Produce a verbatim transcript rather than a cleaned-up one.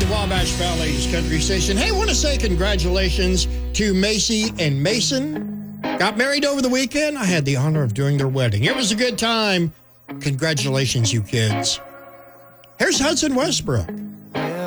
Wabash Valley's country station. Hey, I want to say congratulations to Macy and Mason. Got married over the weekend. I had the honor of doing their wedding. It was a good time. Congratulations, you kids. Here's Hudson Westbrook.